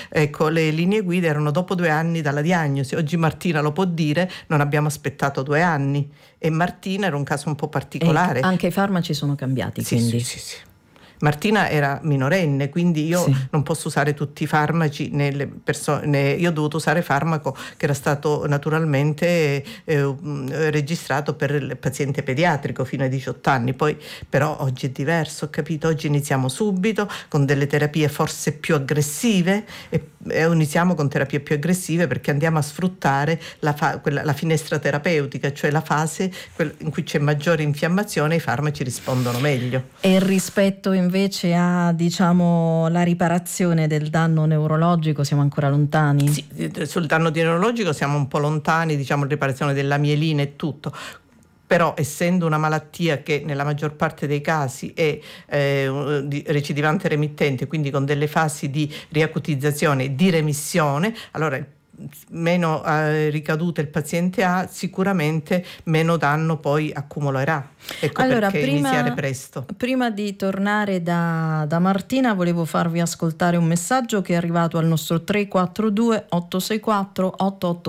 Ecco, le linee guida erano dopo 2 anni dalla diagnosi. Oggi Martina lo può dire, non abbiamo aspettato 2 anni, e Martina era un caso un po' particolare. E anche i farmaci sono cambiati, Sì, quindi. sì. Martina era minorenne, quindi io non posso usare tutti i farmaci nelle persone. Io ho dovuto usare farmaco che era stato naturalmente registrato per il paziente pediatrico fino ai 18 anni. Poi però oggi è diverso, ho capito? Oggi iniziamo subito con delle terapie forse più aggressive, e iniziamo con terapie più aggressive perché andiamo a sfruttare la finestra terapeutica, cioè la fase in cui c'è maggiore infiammazione, e i farmaci rispondono meglio. E rispetto invece a, diciamo, la riparazione del danno neurologico siamo ancora lontani? Sì, sul danno neurologico siamo un po' lontani, diciamo, riparazione della mielina e tutto. Però essendo una malattia che nella maggior parte dei casi è recidivante remittente, quindi con delle fasi di riacutizzazione e di remissione, allora meno ricadute il paziente ha, sicuramente meno danno poi accumulerà. Ecco, allora, perché iniziare presto. Prima di tornare da Martina, volevo farvi ascoltare un messaggio che è arrivato al nostro 342 864 88